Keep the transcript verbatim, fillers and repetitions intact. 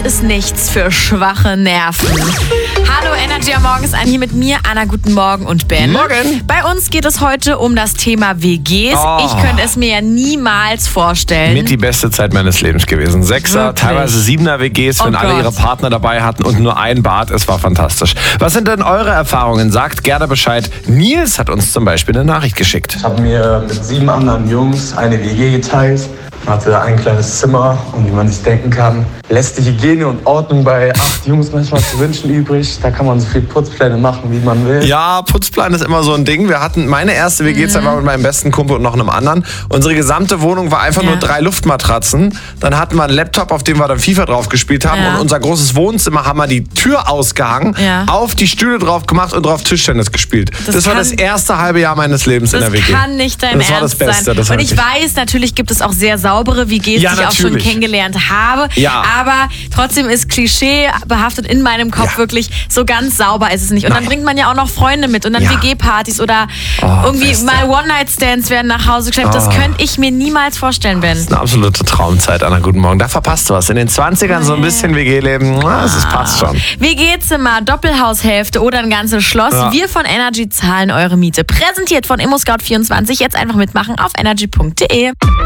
ist nichts für schwache Nerven. Hallo Energy am Morgen ist an hier mit mir, Anna, guten Morgen und Ben. Morgen. Bei uns geht es heute um das Thema W Gs. Oh. Ich könnte es mir ja niemals vorstellen. Mit die beste Zeit meines Lebens gewesen. Sechser, Wirklich? teilweise Siebener W Gs, wenn Oh alle Gott. ihre Partner dabei hatten und nur ein Bad. Es war fantastisch. Was sind denn eure Erfahrungen? Sagt gerne Bescheid. Nils hat uns zum Beispiel eine Nachricht geschickt. Ich habe mir mit sieben anderen Jungs eine W G geteilt. Man hatte ein kleines Zimmer und wie man sich denken kann, lässt die Hygiene und Ordnung bei acht Jungs manchmal zu wünschen übrig. Da kann man so viel Putzpläne machen, wie man will. Ja, Putzplan ist immer so ein Ding. Wir hatten meine erste W G-Zeit war mit meinem besten Kumpel und noch einem anderen. Unsere gesamte Wohnung war einfach Ja. nur drei Luftmatratzen. Dann hatten wir einen Laptop, auf dem wir dann FIFA drauf gespielt haben. Ja. Und unser großes Wohnzimmer haben wir die Tür ausgehangen, Ja. auf die Stühle drauf gemacht und drauf Tischtennis gespielt. Das Das, war kann- das erste halbe Jahr meines Lebens in Das der W G. kann nicht dein das war Ernst das Beste. sein. Das war und ich wirklich- weiß, natürlich gibt es auch sehr saubere W Gs, Ja, die ich auch schon natürlich. kennengelernt habe. Ja. Aber trotzdem ist Klischee behaftet in meinem Kopf Ja. wirklich, so ganz sauber ist es nicht. Und dann Nein. bringt man ja auch noch Freunde mit und dann Ja. W G-Partys oder Oh, irgendwie Beste. mal One-Night-Stands werden nach Hause geschleppt. Das Oh. könnte ich mir niemals vorstellen, Ben. Eine absolute Traumzeit, Anna. Guten Morgen. Da verpasst du was. In den zwanzigern so ein bisschen W G-Leben, na, das ist- passt schon. W G-Zimmer, Doppelhaushälfte oder ein ganzes Schloss. Ja. Wir von Energy zahlen eure Miete. Präsentiert von ImmoScout vierundzwanzig. Jetzt einfach mitmachen auf energy punkt de.